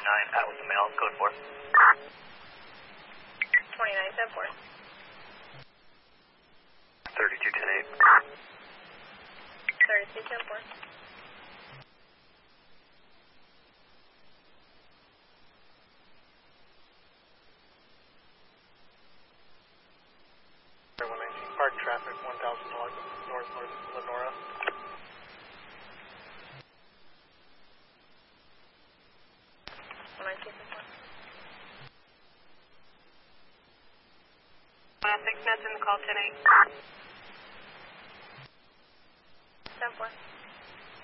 out with the mail, code 4. 2974. 3210-8. 3210-4. Park traffic, 1000 north Lenora. Six minutes in the call, 10-8. 10-4.